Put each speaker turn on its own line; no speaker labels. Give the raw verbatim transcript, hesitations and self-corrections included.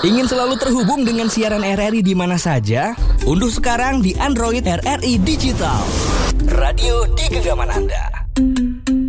Ingin selalu terhubung dengan siaran R R I di mana saja? Unduh sekarang di Android R R I Digital. Radio di genggaman Anda.